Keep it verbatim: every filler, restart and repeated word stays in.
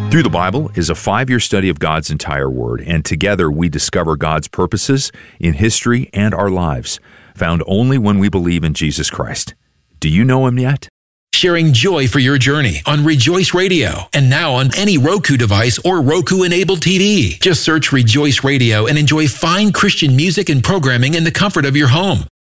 Through the Bible is a five-year study of God's entire Word, and together we discover God's purposes in history and our lives, found only when we believe in Jesus Christ. Do you know Him yet? Sharing joy for your journey on Rejoice Radio, and now on any Roku device or Roku-enabled T V. Just search Rejoice Radio and enjoy fine Christian music and programming in the comfort of your home.